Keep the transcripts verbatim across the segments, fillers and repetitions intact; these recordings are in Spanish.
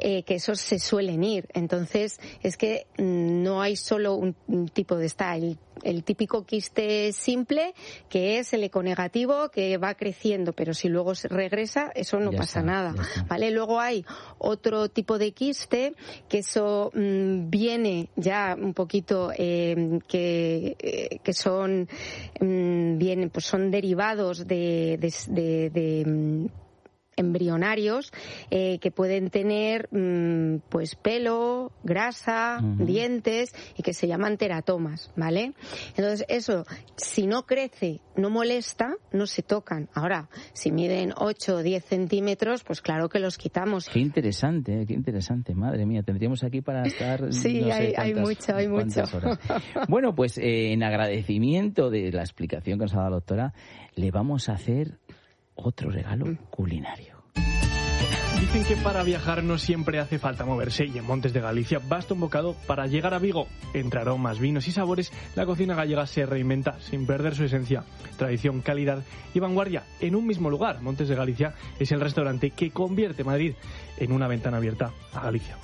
eh, que esos se suelen ir. Entonces, es que no hay solo un, un tipo de está el, el típico quiste simple, que es el econegativo, que va creciendo, pero si luego se regresa, eso no ya pasa está, nada, ¿vale? Luego hay otro tipo de quiste, que eso mmm, viene ya un poquito, eh, que, eh, que son, mmm, vienen, pues son derivados de, de, de, de mmm, embrionarios eh, que pueden tener mmm, pues pelo, grasa, uh-huh. dientes y que se llaman teratomas, ¿vale? Entonces eso, si no crece, no molesta, no se tocan. Ahora, si miden ocho o diez centímetros, pues claro que los quitamos. Qué interesante, qué interesante, madre mía, tendríamos aquí para estar sí, no sé hay, cuántas, hay mucho, hay mucho. horas. Bueno, pues eh, en agradecimiento de la explicación que nos ha dado la doctora, le vamos a hacer otro regalo culinario. Dicen que para viajar no siempre hace falta moverse y en Montes de Galicia basta un bocado para llegar a Vigo. Entre aromas, vinos y sabores, la cocina gallega se reinventa sin perder su esencia, tradición, calidad y vanguardia en un mismo lugar. Montes de Galicia es el restaurante que convierte Madrid en una ventana abierta a Galicia.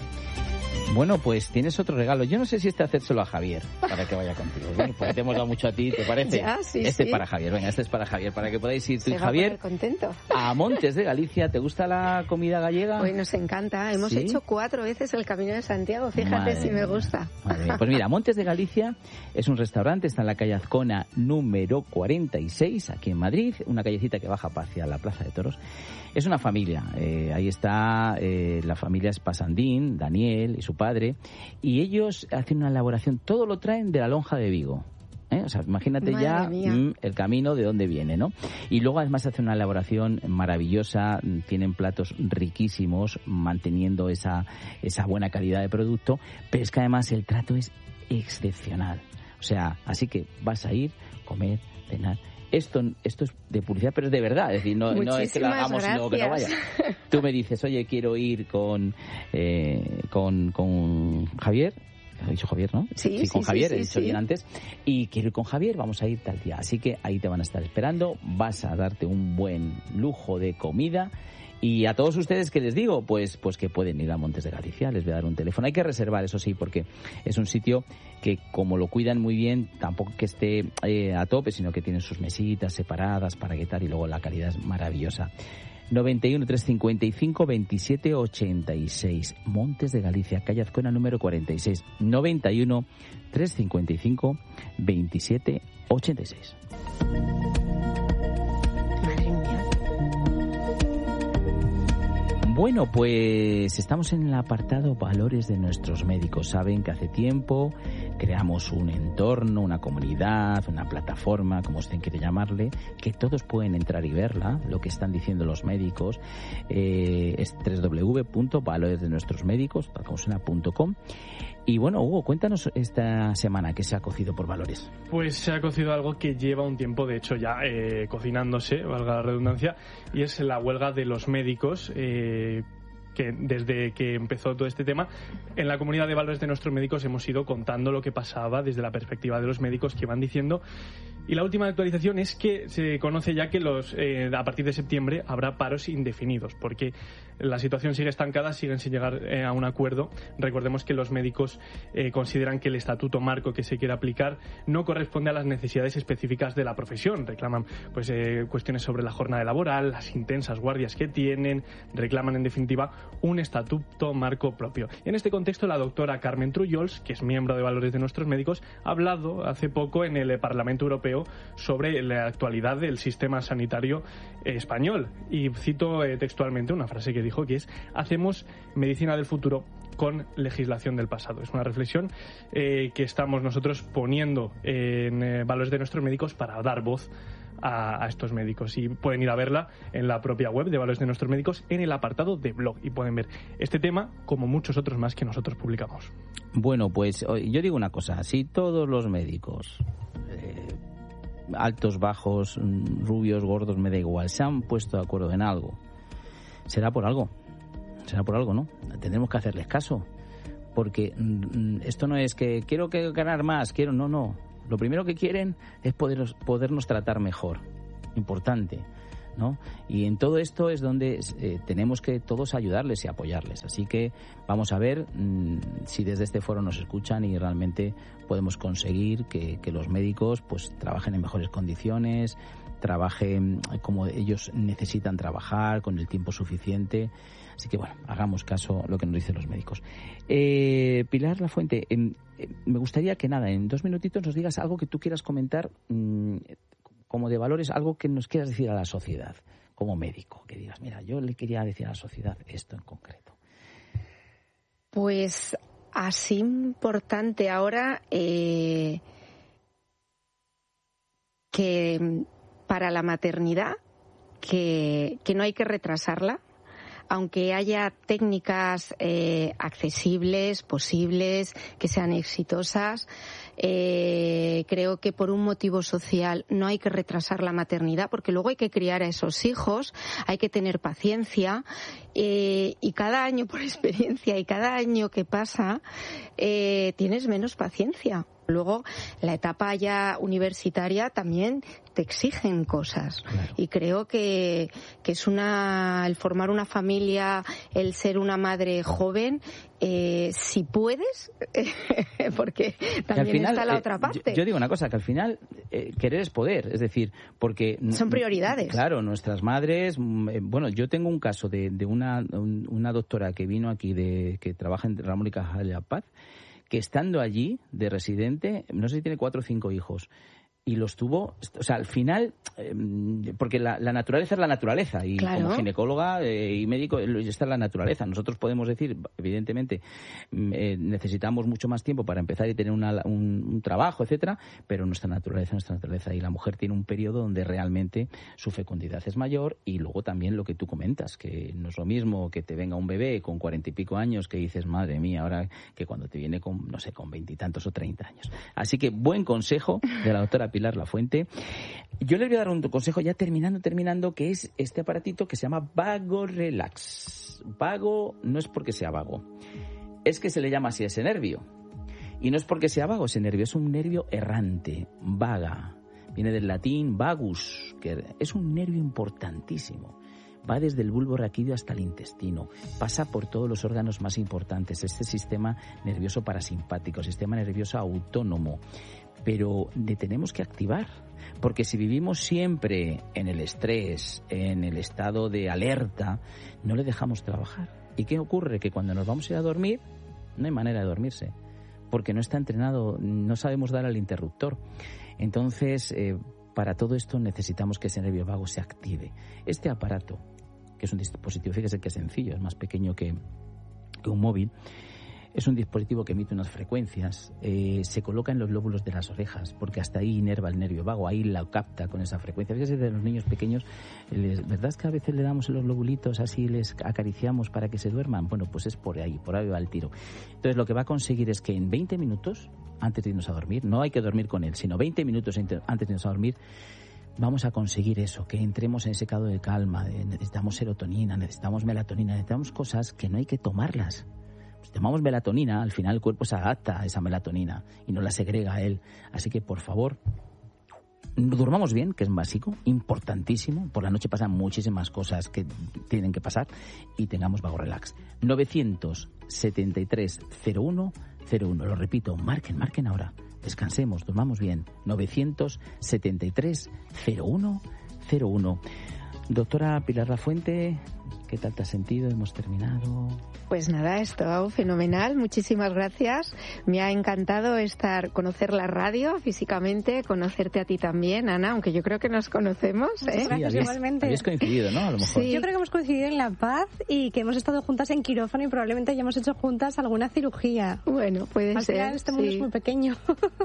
Bueno, pues tienes otro regalo. Yo no sé si este hacérselo a Javier para que vaya contigo. Bueno, pues te hemos dado mucho a ti, ¿te parece? Ya, sí, este sí. para Javier, venga, este es para Javier, para que podáis ir tú Se y Javier contento. a Montes de Galicia. ¿Te gusta la comida gallega? Pues nos encanta. Hemos ¿Sí? hecho cuatro veces el Camino de Santiago. Fíjate Madre si me mía. gusta. Madre mía. Pues mira, Montes de Galicia es un restaurante, está en la calle Azcona número cuarenta y seis, aquí en Madrid, una callecita que baja hacia la Plaza de Toros. Es una familia, eh, ahí está eh, la familia Espasandín, Daniel y su padre, y ellos hacen una elaboración, todo lo traen de la Lonja de Vigo. ¿Eh? O sea, imagínate Madre ya mía. el camino de dónde viene, ¿no? Y luego además hacen una elaboración maravillosa, tienen platos riquísimos, manteniendo esa, esa buena calidad de producto, pero es que además el trato es excepcional. O sea, así que vas a ir, comer, cenar. Esto, esto es de publicidad, pero es de verdad. Es decir, no, no es que lo hagamos y luego que no vaya. Tú me dices, oye, quiero ir con, eh, con, con Javier. He dicho Javier, ¿no? Sí, sí, sí, con Javier, sí, he dicho sí. bien antes. Y quiero ir con Javier, vamos a ir tal día. Así que ahí te van a estar esperando. Vas a darte un buen lujo de comida. Y a todos ustedes que les digo, pues pues que pueden ir a Montes de Galicia, les voy a dar un teléfono. Hay que reservar, eso sí, porque es un sitio que como lo cuidan muy bien, tampoco que esté eh, a tope, sino que tienen sus mesitas separadas para quitar y luego la calidad es maravillosa. noventa y uno, trescientos cincuenta y cinco, veintisiete ochenta y seis, Montes de Galicia, calle Azcona número cuarenta y seis, noventa y uno, trescientos cincuenta y cinco, veintisiete ochenta y seis. Bueno, pues estamos en el apartado valores de nuestros médicos. Saben que hace tiempo creamos un entorno, una comunidad, una plataforma, como usted quiere llamarle, que todos pueden entrar y verla, lo que están diciendo los médicos. Eh, es doble u doble u doble u punto valores de nuestros médicos punto com. Y bueno, Hugo, cuéntanos esta semana qué se ha cocido por Valores. Pues se ha cocido algo que lleva un tiempo, de hecho, ya eh, cocinándose, valga la redundancia, y es la huelga de los médicos, eh, que desde que empezó todo este tema, en la comunidad de Valores de nuestros médicos hemos ido contando lo que pasaba desde la perspectiva de los médicos que van diciendo. Y la última actualización es que se conoce ya que los eh, a partir de septiembre habrá paros indefinidos, porque la situación sigue estancada, siguen sin llegar eh, a un acuerdo. Recordemos que los médicos eh, consideran que el estatuto marco que se quiere aplicar no corresponde a las necesidades específicas de la profesión. Reclaman pues eh, cuestiones sobre la jornada laboral, las intensas guardias que tienen, reclaman en definitiva un estatuto marco propio. En este contexto, la doctora Carmen Trullols, que es miembro de Valores de nuestros médicos, ha hablado hace poco en el Parlamento Europeo sobre la actualidad del sistema sanitario español. Y cito eh, textualmente una frase que dijo, que es: hacemos medicina del futuro con legislación del pasado. Es una reflexión eh, que estamos nosotros poniendo en eh, Valores de nuestros médicos para dar voz a, a estos médicos, y pueden ir a verla en la propia web de Valores de nuestros médicos en el apartado de blog y pueden ver este tema como muchos otros más que nosotros publicamos. Bueno, pues yo digo una cosa, si todos los médicos eh, altos, bajos, rubios, gordos, me da igual, se han puesto de acuerdo en algo, será por algo, será por algo, ¿no? Tendremos que hacerles caso, porque mm, esto no es que quiero que ganar más, quiero, no, no. Lo primero que quieren es poder, podernos tratar mejor. Importante. ¿no? Y en todo esto es donde eh, tenemos que todos ayudarles y apoyarles. Así que vamos a ver mmm, si desde este foro nos escuchan y realmente podemos conseguir que, que los médicos pues trabajen en mejores condiciones, trabajen como ellos necesitan trabajar, con el tiempo suficiente. Así que, bueno, hagamos caso a lo que nos dicen los médicos. Eh, Pilar Lafuente, eh, eh, me gustaría que, nada, en dos minutitos nos digas algo que tú quieras comentar mmm, como de valores, algo que nos quieras decir a la sociedad, como médico, que digas, mira, yo le quería decir a la sociedad esto en concreto. Pues así importante ahora eh, que para la maternidad, que, que no hay que retrasarla, aunque haya técnicas eh, accesibles, posibles, que sean exitosas, eh, creo que por un motivo social no hay que retrasar la maternidad, porque luego hay que criar a esos hijos, hay que tener paciencia, eh, y cada año, por experiencia, y cada año que pasa, eh, tienes menos paciencia. Luego, la etapa ya universitaria también te exigen cosas. Claro. Y creo que, que es una, el formar una familia, el ser una madre joven, eh, si puedes, porque también final, está la eh, otra parte. Yo, yo digo una cosa, que al final eh, querer es poder, es decir, porque... Son prioridades. Claro, nuestras madres, eh, bueno, yo tengo un caso de, de una, un, una doctora que vino aquí, de que trabaja en Ramón y Cajal Paz, que estando allí de residente, no sé si tiene cuatro o cinco hijos, y los tuvo, o sea, al final, eh, porque la, la naturaleza es la naturaleza, y claro, como ginecóloga eh, y médico, esta es la naturaleza. Nosotros podemos decir, evidentemente, eh, necesitamos mucho más tiempo para empezar y tener una, un, un trabajo, etcétera, pero nuestra naturaleza, nuestra naturaleza, y la mujer tiene un periodo donde realmente su fecundidad es mayor, y luego también lo que tú comentas, que no es lo mismo que te venga un bebé con cuarenta y pico años, que dices, madre mía, ahora que cuando te viene con, no sé, con veintitantos o treinta años. Así que buen consejo de la doctora Pilar Lafuente. Yo le voy a dar un consejo ya terminando, terminando, que es este aparatito que se llama Vago Relax. Vago no es porque sea vago, es que se le llama así a ese nervio. Y no es porque sea vago ese nervio, es un nervio errante, vaga. Viene del latín vagus, que es un nervio importantísimo. Va desde el bulbo raquídeo hasta el intestino, pasa por todos los órganos más importantes, este sistema nervioso parasimpático, sistema nervioso autónomo, pero le tenemos que activar, porque si vivimos siempre en el estrés, en el estado de alerta, no le dejamos trabajar. ¿Y qué ocurre? Que cuando nos vamos a ir a dormir, no hay manera de dormirse, porque no está entrenado, no sabemos dar al interruptor. Entonces, eh, para todo esto necesitamos que ese nervio vago se active. Este aparato, que es un dispositivo, fíjese que es sencillo, es más pequeño que, que un móvil, es un dispositivo que emite unas frecuencias, eh, se coloca en los lóbulos de las orejas, porque hasta ahí inerva el nervio vago, ahí la capta con esa frecuencia. Fíjese, de los niños pequeños, les, ¿verdad es que a veces le damos los lobulitos así, les acariciamos para que se duerman? Bueno, pues es por ahí, por ahí va el tiro. Entonces lo que va a conseguir es que en veinte minutos, antes de irnos a dormir, no hay que dormir con él, sino veinte minutos antes de irnos a dormir, vamos a conseguir eso, que entremos en ese estado de calma. Necesitamos serotonina, necesitamos melatonina, necesitamos cosas que no hay que tomarlas. Si tomamos melatonina, al final el cuerpo se adapta a esa melatonina y no la segrega a él. Así que, por favor, durmamos bien, que es básico, importantísimo. Por la noche pasan muchísimas cosas que tienen que pasar, y tengamos Vago Relax. novecientos setenta y tres cero uno cero uno. Lo repito, marquen, marquen ahora. Descansemos, durmamos bien. novecientos setenta y tres cero uno cero uno. Doctora Pilar Lafuente, ¿qué tal te has sentido? Hemos terminado. Pues nada, esto fenomenal, muchísimas gracias. Me ha encantado estar, conocer la radio físicamente, conocerte a ti también, Ana, aunque yo creo que nos conocemos, ¿eh? Sí, gracias, habéis, igualmente. Habéis coincidido, ¿no? A lo mejor. Sí. Yo creo que hemos coincidido en La Paz y que hemos estado juntas en quirófano y probablemente hayamos hecho juntas alguna cirugía. Bueno, puede Al ser. final este mundo sí. es muy pequeño.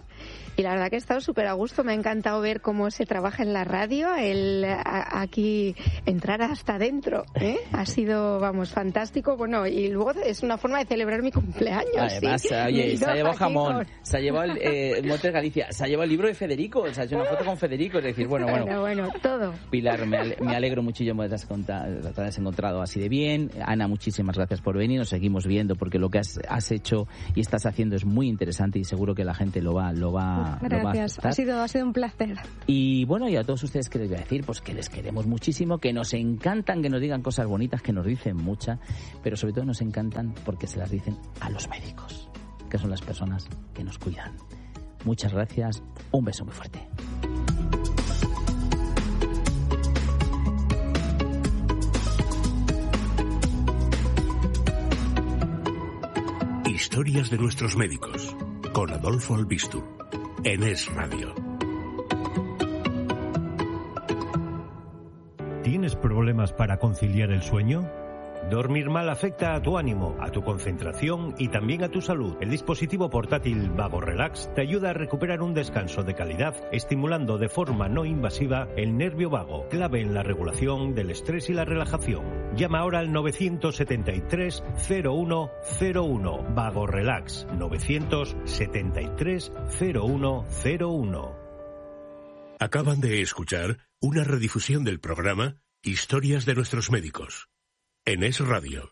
Y la verdad que he estado súper a gusto, me ha encantado ver cómo se trabaja en la radio, el a, aquí entrar hasta adentro, ¿eh? ¿eh? Ha sido, vamos, fantástico. Bueno, y luego es una forma de celebrar mi cumpleaños. Además, ¿sí? oye, se ha llevado jamón, con... se ha llevado el eh, Montes Galicia, se ha llevado el libro de Federico, se ha hecho una foto con Federico, es decir, bueno, bueno. Bueno, bueno, todo. Pilar, me, ale me alegro muchísimo de que te hayas encontrado así de bien. Ana, muchísimas gracias por venir, nos seguimos viendo porque lo que has, has hecho y estás haciendo es muy interesante y seguro que la gente lo va, lo va, gracias. Lo va a aceptar. Ha sido, ha sido un placer. Y bueno, y a todos ustedes que les voy a decir, pues que les queremos muchísimo, que nos encantan, que nos digan cosas bonitas, que nos dicen muchas, pero sobre todo nos encantan porque se las dicen a los médicos, que son las personas que nos cuidan. Muchas gracias, un beso muy fuerte. Historias de nuestros médicos, con Adolfo Albistur, en Es Radio. ¿Tienes problemas para conciliar el sueño? Dormir mal afecta a tu ánimo, a tu concentración y también a tu salud. El dispositivo portátil Vago Relax te ayuda a recuperar un descanso de calidad, estimulando de forma no invasiva el nervio vago, clave en la regulación del estrés y la relajación. Llama ahora al nueve siete tres, cero uno cero uno. Vago Relax, nueve siete tres, cero uno cero uno. Acaban de escuchar una redifusión del programa Historias de nuestros médicos, en Es Radio.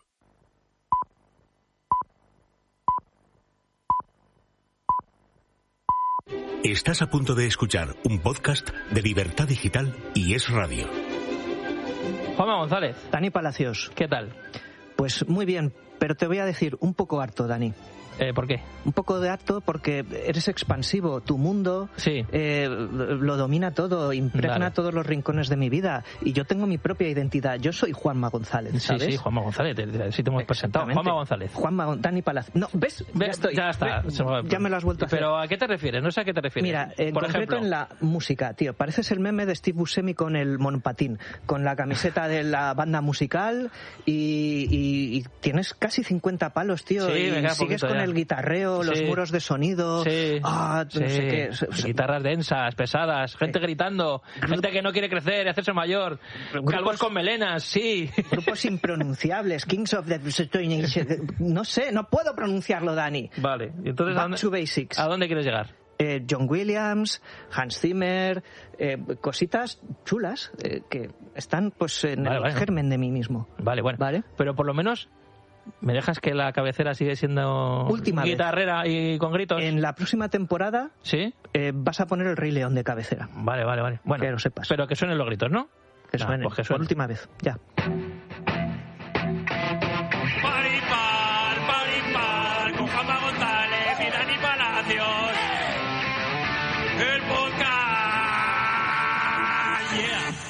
Estás a punto de escuchar un podcast de Libertad Digital y Es Radio. Juanma González. Dani Palacios. ¿Qué tal? Pues muy bien, pero te voy a decir un poco harto, Dani. Eh, ¿Por qué? Un poco de harto porque eres expansivo, tu mundo sí. eh, lo domina todo, impregna vale. todos los rincones de mi vida y yo tengo mi propia identidad. Yo soy Juanma González, ¿sabes? Sí, sí, Juanma González, sí te hemos presentado. Juanma González. Juanma, Dani Palacio. No, ¿ves? Ve, ya estoy. Ya está. Ve, ya me lo has vuelto a hacer. ¿Pero a qué te refieres? No sé a qué te refieres. Mira, en Por concreto ejemplo, en la música, tío. Pareces el meme de Steve Buscemi con el monopatín, con la camiseta de la banda musical y, y, y tienes casi cincuenta palos, tío. Sí, y sigues poquito, con ya. el guitarreo, los sí. muros de sonido, sí. ah, no sí. sé qué. Guitarras densas, pesadas, gente sí. gritando, gente que no quiere crecer y hacerse mayor, grupos, calvos con melenas, sí. Grupos impronunciables, Kings of the... No sé, no puedo pronunciarlo, Dani. Vale, y entonces Back ¿a dónde, to basics. ¿a dónde quieres llegar? Eh, John Williams, Hans Zimmer, eh, cositas chulas eh, que están pues en vale, el vale. germen de mí mismo. Vale, bueno. ¿Vale? Pero por lo menos... ¿Me dejas que la cabecera sigue siendo Última guitarrera vez. y con gritos? En la próxima temporada ¿sí? eh, vas a poner el Rey León de cabecera. Vale, vale, vale. Bueno, que lo sepas. Pero que suenen los gritos, ¿no? Que suenen, nah, pues que suenen. Por última vez, ya. Paripar, paripar, con Juanma González y Dani Palacios.